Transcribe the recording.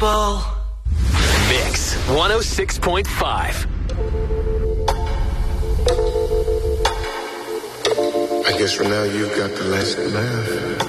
people. Mix 106.5. I guess for now you've got the last laugh.